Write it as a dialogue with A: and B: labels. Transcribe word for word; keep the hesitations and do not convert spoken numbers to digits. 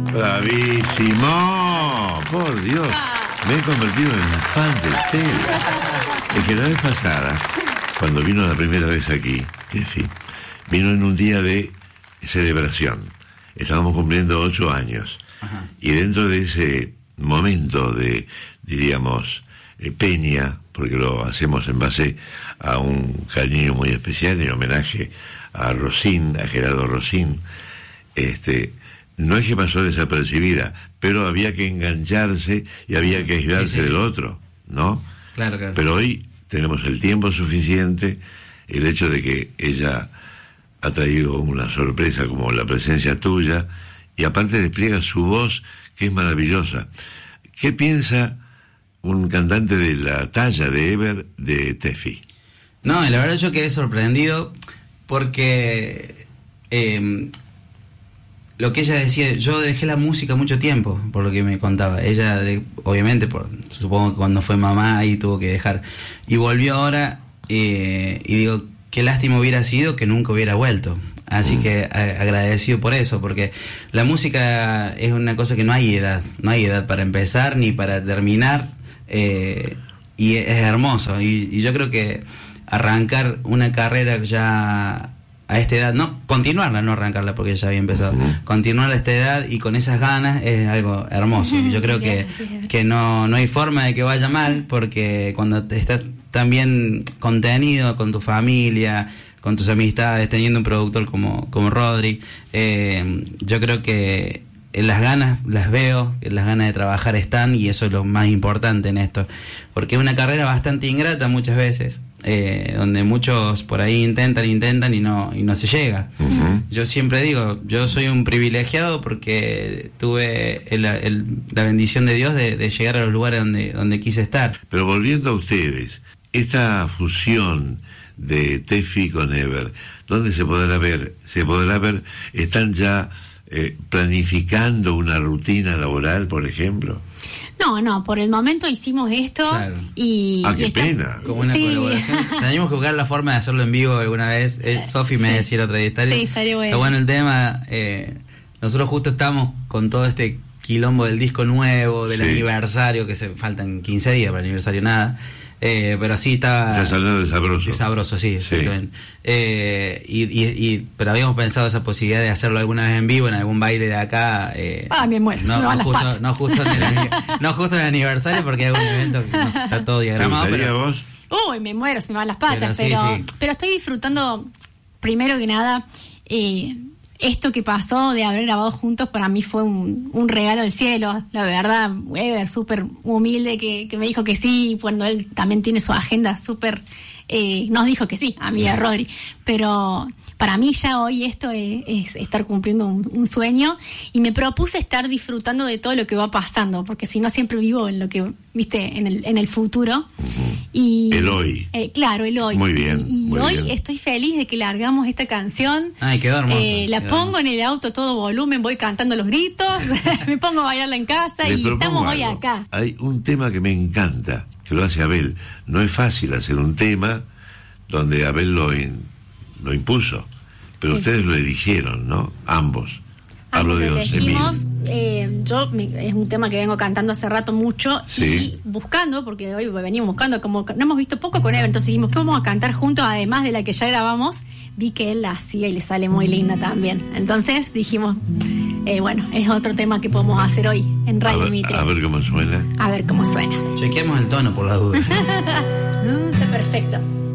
A: ¡Bravísimo! Por Dios, me he convertido en fan del Tela. Es que la vez pasada, cuando vino la primera vez aquí, Tefi, vino en un día de celebración. Estábamos cumpliendo ocho años. Ajá. Y dentro de ese momento de, diríamos, eh, peña, porque lo hacemos en base a un cariño muy especial, en homenaje a Rosín, a Gerardo Rosín, este, no es que pasó desapercibida, pero había que engancharse y había que aislarse sí, sí. del otro, ¿no?
B: Claro, claro.
A: Pero hoy tenemos el tiempo suficiente, el hecho de que ella ha traído una sorpresa como la presencia tuya, y aparte despliega su voz, que es maravillosa. ¿Qué piensa un cantante de la talla de Ever de Tefi?
B: No, la verdad yo quedé sorprendido porque eh, lo que ella decía, yo dejé la música mucho tiempo, por lo que me contaba. Ella, de, obviamente, por, supongo que cuando fue mamá ahí tuvo que dejar. Y volvió ahora, eh, y digo, qué lástima hubiera sido que nunca hubiera vuelto. Así mm. que a, agradecido por eso, porque la música es una cosa que no hay edad, no hay edad para empezar ni para terminar, eh, y es hermoso. Y, y yo creo que arrancar una carrera ya a esta edad, no, continuarla, no arrancarla porque ya había empezado, uh-huh. continuar a esta edad y con esas ganas es algo hermoso. Uh-huh. Yo creo que, que no, no hay forma de que vaya mal, porque cuando estás tan bien contenido con tu familia, con tus amistades, teniendo un productor como, como Rodri, eh, yo creo que las ganas las veo, las ganas de trabajar están, y eso es lo más importante en esto, porque es una carrera bastante ingrata muchas veces, eh, donde muchos por ahí intentan, intentan y no, y no se llega. Uh-huh. Yo siempre digo, yo soy un privilegiado porque tuve el, el, la bendición de Dios de, de llegar a los lugares donde, donde quise estar.
A: Pero volviendo a ustedes, esta fusión de Tefi con Ever, ¿dónde se podrá ver? ¿Se podrá ver? ¿Están ya eh, planificando una rutina laboral, por ejemplo?
C: No, no, por el momento hicimos esto. Claro. y...
A: Ah, qué
C: y está...
A: pena.
B: Como una sí. colaboración. Tenemos que buscar la forma de hacerlo en vivo alguna vez. Eh, Sofi me sí. decía la otra vez.
C: Sí, estaría bueno.
B: Está bueno el tema. Eh, nosotros justo estamos con todo este quilombo del disco nuevo, del sí. aniversario, que se faltan quince días para el aniversario, nada. Eh, pero sí estaba...
A: Estás hablando de Sabroso.
B: De Sabroso, sí, exactamente. Sí. Eh, y, y, y, pero habíamos pensado esa posibilidad de hacerlo alguna vez en vivo, en algún baile de acá. Eh,
C: ah, me muero,
B: no,
C: no,
B: no, justo, no, justo en el, no justo en el aniversario, porque hay algún evento que no está todo diagramado.
A: ¿Te gustaría
B: pero,
A: vos?
C: Uy, me muero, se me van las patas,
B: pero,
C: pero,
B: sí, sí.
C: pero estoy disfrutando, primero que nada, eh, esto que pasó de haber grabado juntos para mí fue un, un regalo del cielo. La verdad, Ever, súper humilde, que, que me dijo que sí, cuando él también tiene su agenda súper... Eh, nos dijo que sí, a mí y a Rodri. Pero para mí ya hoy esto es, es estar cumpliendo un, un sueño, y me propuse estar disfrutando de todo lo que va pasando, porque si no siempre vivo en lo que, viste, en el, en el futuro. Y,
A: el hoy.
C: Eh, claro, el hoy.
A: Muy bien.
C: Y, y
A: muy
C: hoy
A: bien.
C: estoy feliz de que largamos esta canción.
B: Ay, quedó hermoso.
C: Eh, la
B: quedó
C: pongo
B: hermoso.
C: en el auto todo volumen, voy cantando los gritos, me pongo a bailarla en casa.
A: Le
C: y estamos
A: algo.
C: hoy acá.
A: Hay un tema que me encanta, que lo hace Abel. No es fácil hacer un tema donde Abel lo, in, lo impuso, pero sí. ustedes lo eligieron, ¿no? Ambos. Hablo de once mil.
C: Eh, yo me, es un tema que vengo cantando hace rato mucho, sí. y buscando, porque hoy venimos buscando, como no hemos visto poco con Ever, entonces dijimos que vamos a cantar juntos, además de la que ya grabamos. Vi que él la hacía y le sale muy linda también. Entonces dijimos, eh, bueno, es otro tema que podemos hacer hoy en Radio
A: a ver,
C: Mitre.
A: A ver cómo suena.
C: A ver cómo suena.
B: Chequeemos el tono por la duda.
C: Está perfecto.